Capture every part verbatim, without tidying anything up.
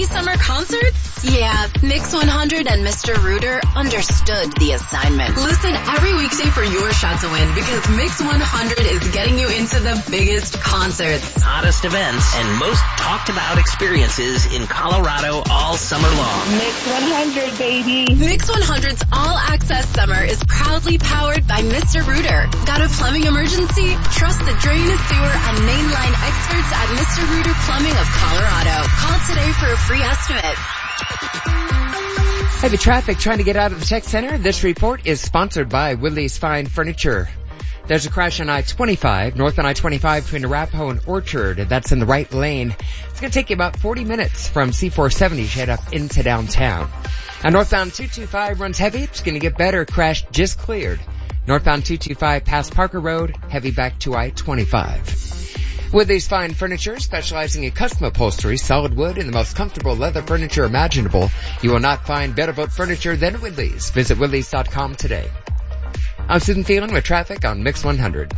summer concerts? Yeah, Mix one hundred and Mister Rooter understood the assignment. Listen every weekday for your shot to win because Mix one hundred is getting you into the biggest concerts, hottest events, and most talked about experiences in Colorado all summer long. Mix one hundred, baby. Mix one hundred's All Access Summer is proudly powered by Mister Rooter. Got a plumbing emergency? Trust the drain, sewer, and mainline experts at Mister Rooter Plumbing of Colorado. Call today for a free estimate. Heavy traffic trying to get out of the tech center. This report is sponsored by Willie's Fine Furniture. There's a crash on I twenty-five, north on I twenty-five between Arapahoe and Orchard. That's in the right lane. It's going to take you about forty minutes from C four seventy to head up into downtown. Now northbound two twenty-five runs heavy. It's going to get better. Crash just cleared. Northbound two twenty-five past Parker Road, heavy back to I twenty-five. Willie's Fine Furniture, specializing in custom upholstery, solid wood, and the most comfortable leather furniture imaginable. You will not find better boat furniture than Willie's. Visit Willie's dot com today. I'm Susan Thielen with traffic on Mix one hundred.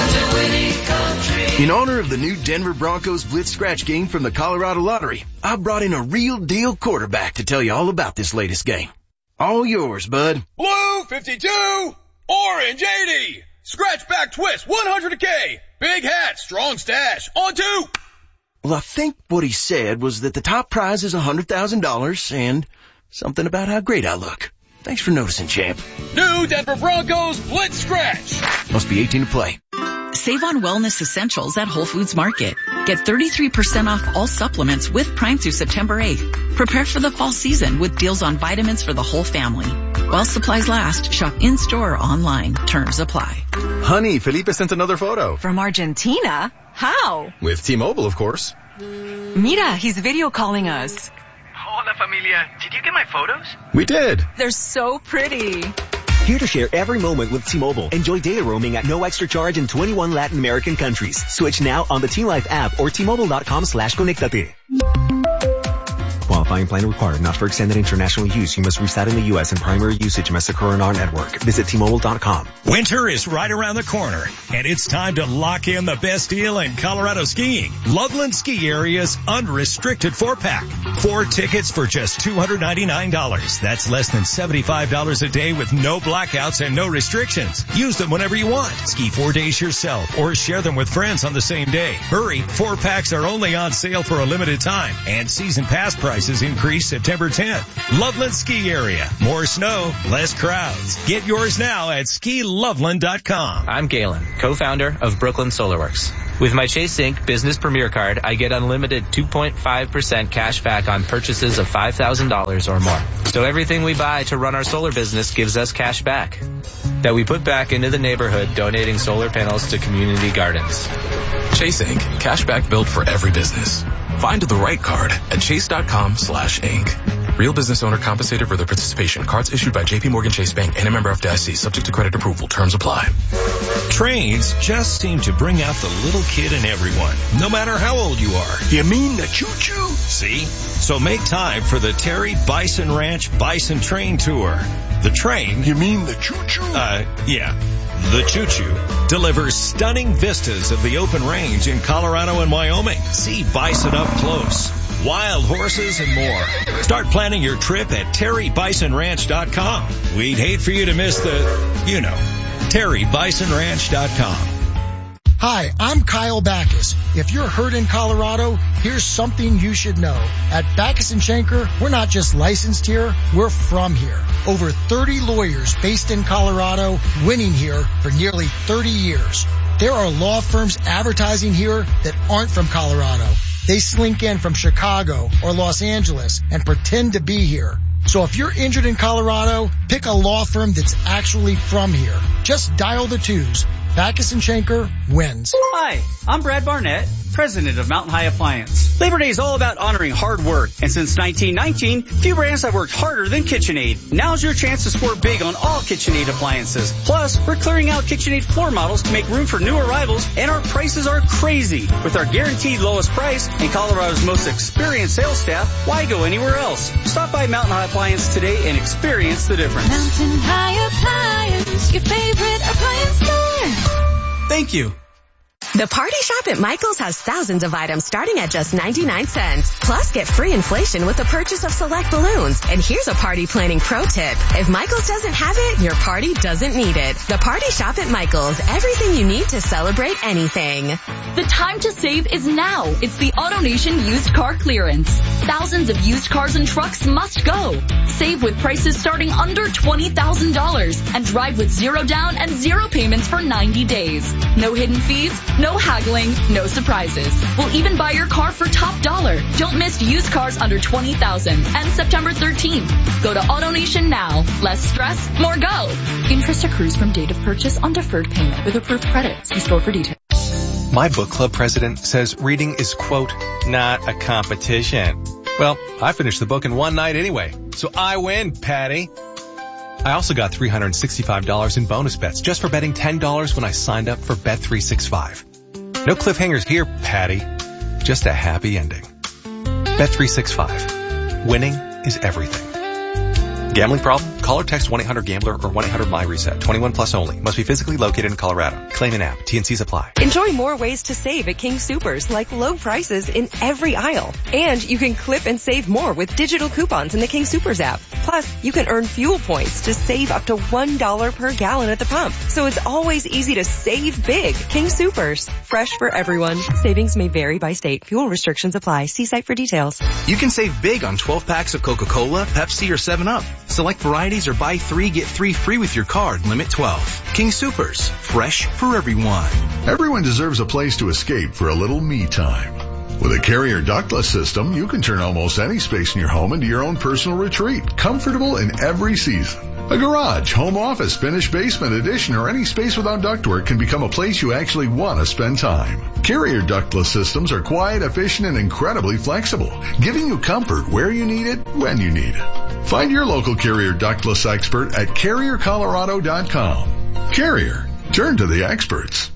In honor of the new Denver Broncos Blitz Scratch game from the Colorado Lottery, I brought in a real deal quarterback to tell you all about this latest game. All yours, bud. Blue fifty-two, orange eighty, scratch back twist one hundred K, big hat, strong stash, on two. Well, I think what he said was that the top prize is one hundred thousand dollars and something about how great I look. Thanks for noticing, champ. New Denver Broncos Blitz Scratch. Must be eighteen to play. Save on wellness essentials at Whole Foods Market. Get thirty-three percent off all supplements with Prime through September eighth. Prepare for the fall season with deals on vitamins for the whole family. While supplies last, shop in-store or online. Terms apply. Honey, Felipe sent another photo. From Argentina? How? With T-Mobile, of course. Mira, he's video calling us. Hola, familia. Did you get my photos? We did. They're so pretty. Here to share every moment with T-Mobile. Enjoy data roaming at no extra charge in twenty-one Latin American countries. Switch now on the T-Life app or T-Mobile.com slash conectate. Qualifying plan required. Not for extended international use. You must reside in the U S and primary usage must occur on our network. Visit T Mobile dot com. Winter is right around the corner, and it's time to lock in the best deal in Colorado skiing. Loveland Ski Area's unrestricted four-pack. Four tickets for just two hundred ninety-nine dollars. That's less than seventy-five dollars a day with no blackouts and no restrictions. Use them whenever you want. Ski four days yourself or share them with friends on the same day. Hurry, four packs are only on sale for a limited time, and season pass prices increase September tenth. Loveland Ski Area. More snow, less crowds. Get yours now at ski loveland dot com. I'm Galen, co-founder of Brooklyn SolarWorks. With my Chase Sync Business Premier Card, I get unlimited two point five percent cash back on purchases of five thousand dollars or more. So everything we buy to run our solar business gives us cash back that we put back into the neighborhood, donating solar panels to community gardens. Chase Incorporated. Cash back built for every business. Find the right card at chase.com slash inc. Real business owner compensated for their participation. Cards issued by J P Morgan Chase Bank and a member F D I C. Subject to credit approval. Terms apply. Trains just seem to bring out the little kid in everyone, no matter how old you are. You mean the choo-choo? See? So make time for the Terry Bison Ranch Bison Train Tour. The train... You mean the choo-choo? Uh, yeah. The Choo-Choo delivers stunning vistas of the open range in Colorado and Wyoming. See bison up close, wild horses, and more. Start planning your trip at terry bison ranch dot com. We'd hate for you to miss the, you know, terry bison ranch dot com. Hi, I'm Kyle Backus. If you're hurt in Colorado, here's something you should know. At Backus and Schenker, we're not just licensed here, we're from here. Over thirty lawyers based in Colorado, winning here for nearly thirty years. There are law firms advertising here that aren't from Colorado. They slink in from Chicago or Los Angeles and pretend to be here. So if you're injured in Colorado, pick a law firm that's actually from here. Just dial the twos. Backus and Schenker wins. Hi, I'm Brad Barnett, president of Mountain High Appliance. Labor Day is all about honoring hard work, and since nineteen nineteen, few brands have worked harder than KitchenAid. Now's your chance to score big on all KitchenAid appliances. Plus, we're clearing out KitchenAid floor models to make room for new arrivals, and our prices are crazy. With our guaranteed lowest price and Colorado's most experienced sales staff, why go anywhere else? Stop by Mountain High Appliance today and experience the difference. Mountain High Appliance, your favorite appliance store. Thank you. The Party Shop at Michael's has thousands of items starting at just ninety-nine cents. Plus, get free inflation with the purchase of select balloons. And here's a party planning pro tip. If Michael's doesn't have it, your party doesn't need it. The Party Shop at Michael's. Everything you need to celebrate anything. The time to save is now. It's the AutoNation used car clearance. Thousands of used cars and trucks must go. Save with prices starting under twenty thousand dollars and drive with zero down and zero payments for ninety days. No hidden fees, no haggling, no surprises. We'll even buy your car for top dollar. Don't miss used cars under twenty thousand dollars and September thirteenth. Go to AutoNation now. Less stress, more go. Interest accrues from date of purchase on deferred payment with approved credit. See store for details. My book club president says reading is, quote, not a competition. Well, I finished the book in one night anyway, so I win, Patty. I also got three hundred sixty-five dollars in bonus bets just for betting ten dollars when I signed up for Bet three sixty-five. No cliffhangers here, Patty. Just a happy ending. Bet three sixty-five. Winning is everything. Gambling problem? Call or text one eight hundred gambler or one eight hundred my reset. twenty-one plus only. Must be physically located in Colorado. Claim an app. T and Cs apply. Enjoy more ways to save at King Soopers, like low prices in every aisle. And you can clip and save more with digital coupons in the King Soopers app. Plus, you can earn fuel points to save up to one dollar per gallon at the pump. So it's always easy to save big. King Soopers. Fresh for everyone. Savings may vary by state. Fuel restrictions apply. See site for details. You can save big on twelve packs of Coca-Cola, Pepsi, or seven up. Select varieties or buy three, get three free with your card. Limit twelve. King Soopers. Fresh for everyone. Everyone deserves a place to escape for a little me time. With a Carrier ductless system, you can turn almost any space in your home into your own personal retreat, comfortable in every season. A garage, home office, finished basement, addition, or any space without ductwork can become a place you actually want to spend time. Carrier ductless systems are quiet, efficient, and incredibly flexible, giving you comfort where you need it, when you need it. Find your local Carrier ductless expert at carrier colorado dot com. Carrier. Turn to the experts.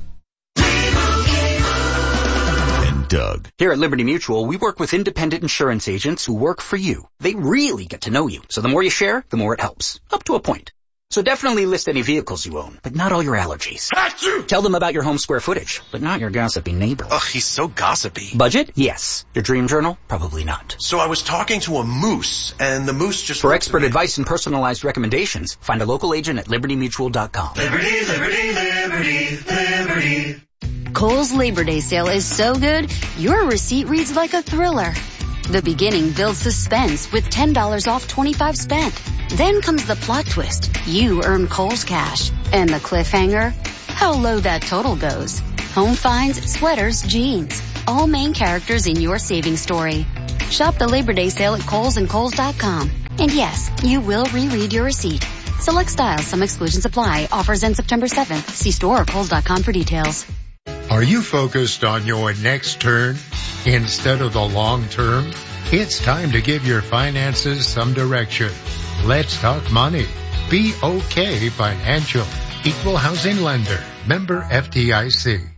Doug. Here at Liberty Mutual, we work with independent insurance agents who work for you. They really get to know you. So the more you share, the more it helps. Up to a point. So definitely list any vehicles you own, but not all your allergies. Achoo! Tell them about your home square footage, but not your gossipy neighbor. Ugh, he's so gossipy. Budget? Yes. Your dream journal? Probably not. So I was talking to a moose, and the moose just... For expert advice and personalized recommendations, find a local agent at liberty mutual dot com. Liberty, liberty, liberty, liberty. Kohl's Labor Day sale is so good, your receipt reads like a thriller. The beginning builds suspense with ten dollars off twenty-five spent. Then comes the plot twist. You earn Kohl's cash. And the cliffhanger? How low that total goes. Home finds, sweaters, jeans. All main characters in your savings story. Shop the Labor Day sale at Kohl's and Kohl's dot com. And yes, you will reread your receipt. Select styles, some exclusions apply. Offers end September seventh. See store or Kohl's dot com for details. Are you focused on your next turn instead of the long term? It's time to give your finances some direction. Let's talk money. B O K Financial. Equal housing lender. Member F D I C.